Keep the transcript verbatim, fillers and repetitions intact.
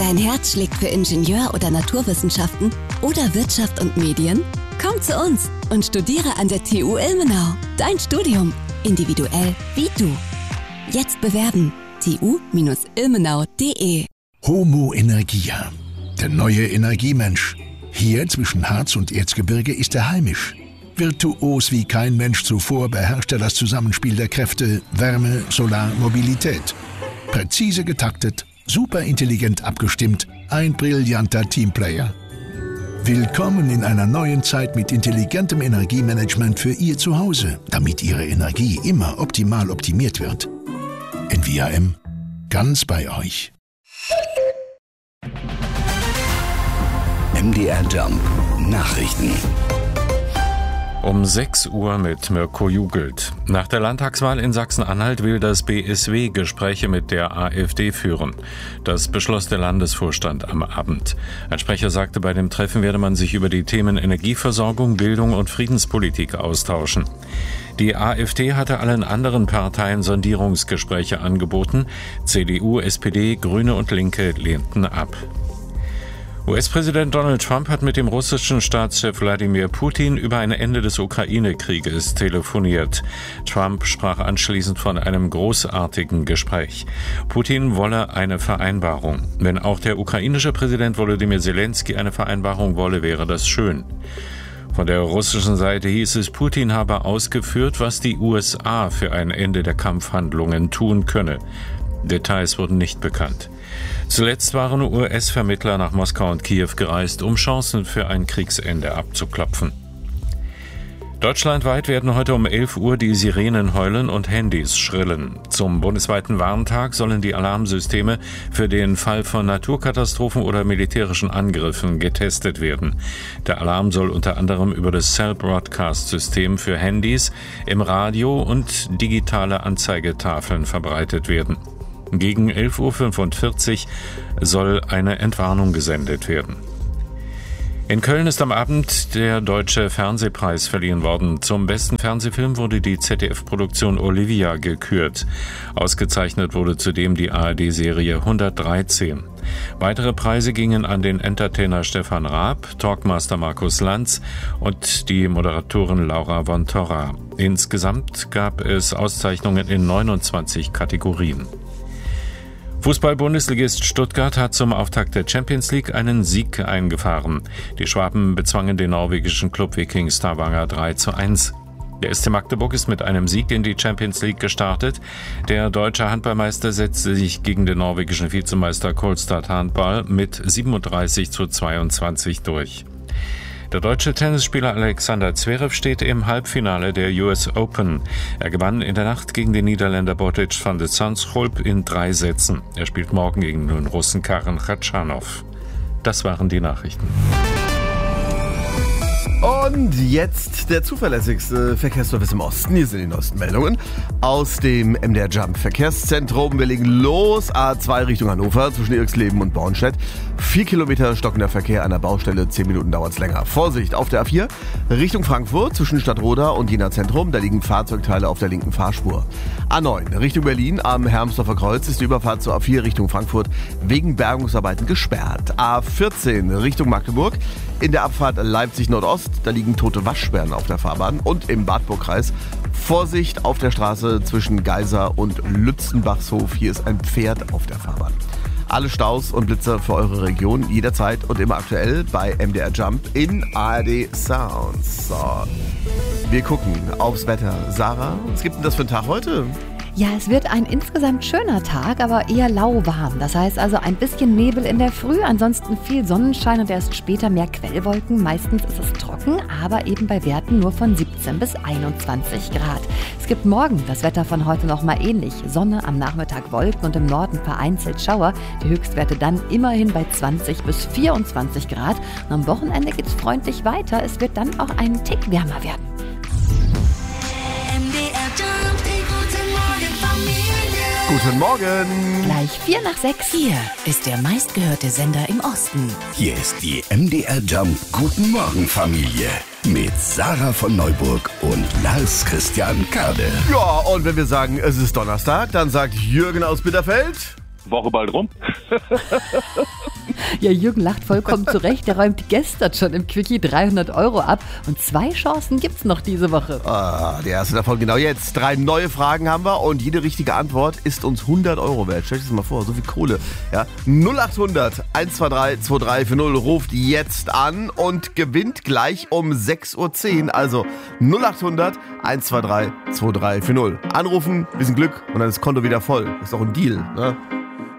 Dein Herz schlägt für Ingenieur- oder Naturwissenschaften oder Wirtschaft und Medien? Komm zu uns und studiere an der T U Ilmenau. Dein Studium, individuell wie du. Jetzt bewerben. t u Ilmenau punkt d e. Homo Energia, der neue Energiemensch. Hier zwischen Harz und Erzgebirge ist er heimisch. Virtuos wie kein Mensch zuvor beherrscht er das Zusammenspiel der Kräfte Wärme, Solar, Mobilität. Präzise getaktet, superintelligent abgestimmt, ein brillanter Teamplayer. Willkommen in einer neuen Zeit mit intelligentem Energiemanagement für Ihr Zuhause, damit Ihre Energie immer optimal optimiert wird. N V A M, ganz bei euch. M D R Jump Nachrichten. Um sechs Uhr mit Mirko Jugelt. Nach der Landtagswahl in Sachsen-Anhalt will das B S W Gespräche mit der AfD führen. Das beschloss der Landesvorstand am Abend. Ein Sprecher sagte, bei dem Treffen werde man sich über die Themen Energieversorgung, Bildung und Friedenspolitik austauschen. Die AfD hatte allen anderen Parteien Sondierungsgespräche angeboten. C D U, S P D, Grüne und Linke lehnten ab. U S-Präsident Donald Trump hat mit dem russischen Staatschef Wladimir Putin über ein Ende des Ukraine-Krieges telefoniert. Trump sprach anschließend von einem großartigen Gespräch. Putin wolle eine Vereinbarung. Wenn auch der ukrainische Präsident Volodymyr Zelensky eine Vereinbarung wolle, wäre das schön. Von der russischen Seite hieß es, Putin habe ausgeführt, was die U S A für ein Ende der Kampfhandlungen tun könne. Details wurden nicht bekannt. Zuletzt waren U S-Vermittler nach Moskau und Kiew gereist, um Chancen für ein Kriegsende abzuklopfen. Deutschlandweit werden heute um elf Uhr die Sirenen heulen und Handys schrillen. Zum bundesweiten Warntag sollen die Alarmsysteme für den Fall von Naturkatastrophen oder militärischen Angriffen getestet werden. Der Alarm soll unter anderem über das Cell Broadcast-System für Handys, im Radio und digitale Anzeigetafeln verbreitet werden. Gegen elf Uhr fünfundvierzig soll eine Entwarnung gesendet werden. In Köln ist am Abend der Deutsche Fernsehpreis verliehen worden. Zum besten Fernsehfilm wurde die Z D F-Produktion Olivia gekürt. Ausgezeichnet wurde zudem die A R D-Serie hundertdreizehn. Weitere Preise gingen an den Entertainer Stefan Raab, Talkmaster Markus Lanz und die Moderatorin Laura von Torra. Insgesamt gab es Auszeichnungen in neunundzwanzig Kategorien. Fußball-Bundesligist Stuttgart hat zum Auftakt der Champions League einen Sieg eingefahren. Die Schwaben bezwangen den norwegischen Club Viking Stavanger drei zu eins. Der S C Magdeburg ist mit einem Sieg in die Champions League gestartet. Der deutsche Handballmeister setzte sich gegen den norwegischen Vizemeister Kolstad Handball mit siebenunddreißig zu zweiundzwanzig durch. Der deutsche Tennisspieler Alexander Zverev steht im Halbfinale der U S Open. Er gewann in der Nacht gegen den Niederländer Botic van de Zandschulp in drei Sätzen. Er spielt morgen gegen den Russen Karen Khachanov. Das waren die Nachrichten. Und jetzt der zuverlässigste Verkehrsservice im Osten. Hier sind die neuesten Meldungen aus dem M D R Jump Verkehrszentrum. Wir legen los. A zwei Richtung Hannover zwischen Irxleben und Bornstedt. Vier Kilometer stockender Verkehr an der Baustelle. Zehn Minuten dauert es länger. Vorsicht auf der A vier Richtung Frankfurt zwischen Stadtroda und Jena Zentrum. Da liegen Fahrzeugteile auf der linken Fahrspur. A neun Richtung Berlin am Hermsdorfer Kreuz ist die Überfahrt zur A vier Richtung Frankfurt wegen Bergungsarbeiten gesperrt. A vierzehn Richtung Magdeburg in der Abfahrt Leipzig Nordost. Da liegen tote Waschbären auf der Fahrbahn. Und im Wartburgkreis Vorsicht auf der Straße zwischen Geisa und Lützenbachshof. Hier ist ein Pferd auf der Fahrbahn. Alle Staus und Blitzer für eure Region jederzeit und immer aktuell bei M D R Jump in A R D Sounds. So, wir gucken aufs Wetter. Sarah, was gibt denn das für einen Tag heute? Ja, es wird ein insgesamt schöner Tag, aber eher lauwarm. Das heißt also ein bisschen Nebel in der Früh, ansonsten viel Sonnenschein und erst später mehr Quellwolken. Meistens ist es trocken, aber eben bei Werten nur von siebzehn bis einundzwanzig Grad. Es gibt morgen das Wetter von heute noch mal ähnlich. Sonne, am Nachmittag Wolken und im Norden vereinzelt Schauer. Die Höchstwerte dann immerhin bei zwanzig bis vierundzwanzig Grad. Und am Wochenende geht es freundlich weiter. Es wird dann auch einen Tick wärmer werden. Guten Morgen! Gleich vier nach sechs. Hier ist der meistgehörte Sender im Osten. Hier ist die M D R Jump Guten Morgen Familie mit Sarah von Neuburg und Lars Christian Kade. Ja, und wenn wir sagen, es ist Donnerstag, dann sagt Jürgen aus Bitterfeld: Woche bald rum. Ja, Jürgen lacht vollkommen zurecht. Der räumt gestern schon im Quickie dreihundert Euro ab. Und zwei Chancen gibt's noch diese Woche. Ah, die erste davon genau jetzt. Drei neue Fragen haben wir und jede richtige Antwort ist uns hundert Euro wert. Stell dir das mal vor, so viel Kohle. Ja, null acht hundert eins zwei drei zwei drei vier null ruft jetzt an und gewinnt gleich um sechs Uhr zehn. Also null acht hundert eins zwei drei zwei drei vier null. Anrufen, bisschen Glück und dann ist das Konto wieder voll. Ist doch ein Deal, ne?